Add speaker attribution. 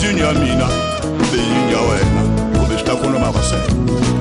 Speaker 1: vizinho ya mina beyinya wena ube swi ta khuluma vasele